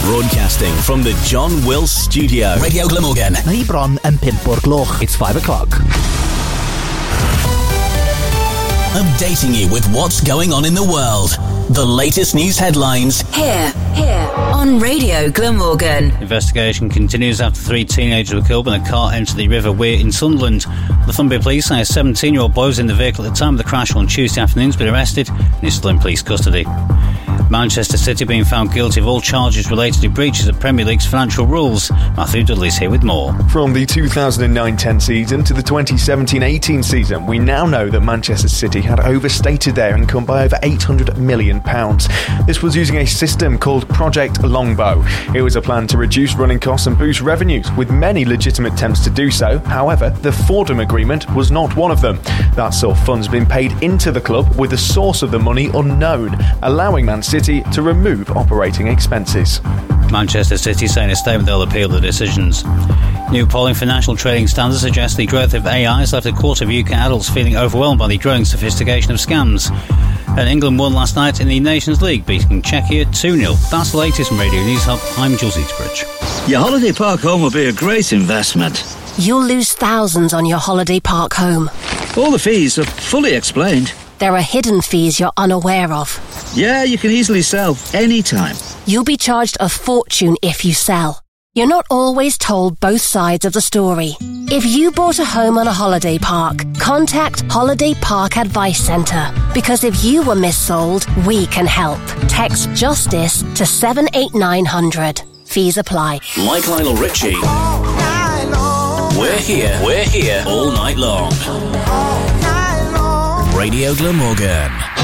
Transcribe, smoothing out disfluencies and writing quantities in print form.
Broadcasting from the John Wills Studio. Radio Glamorgan. Ni bron yn 5 o'r gloch. It's 5 o'clock. Updating you with what's going on in the world. The latest news headlines. Here, on Radio Glamorgan. Investigation continues after 3 teenagers were killed when a car entered the River Wear in Sunderland. The Thunby police say a 17-year-old boy was in the vehicle at the time of the crash on Tuesday afternoon has been arrested and is still in police custody. Manchester City being found guilty of all charges related to breaches of Premier League's financial rules. Matthew Dudley's here with more. From the 2009-10 season to the 2017-18 season, we now know that Manchester City had overstated their income by over £800 million. This was using a system called Project Longbow. It was a plan to reduce running costs and boost revenues, with many legitimate attempts to do so. However, the Fordham Agreement was not one of them. That saw funds being paid into the club with the source of the money unknown, allowing Man City to remove operating expenses. Manchester City say in a statement they'll appeal the decisions. New polling for National Trading Standards suggests the growth of AI has left a quarter of UK adults feeling overwhelmed by the growing sophistication of scams. And England won last night in the Nations League, beating Czechia 2-0. That's the latest from Radio News Hub. I'm Jules Eatsbridge. Your holiday park home will be a great investment. You'll lose thousands on your holiday park home. All the fees are fully explained. There are hidden fees you're unaware of. Yeah, you can easily sell anytime. You'll be charged a fortune if you sell. You're not always told both sides of the story. If you bought a home on a holiday park, contact Holiday Park Advice Centre. Because if you were missold, we can help. Text JUSTICE to 78900. Fees apply. Like Lionel Richie. We're here all night long. Radio Glamorgan.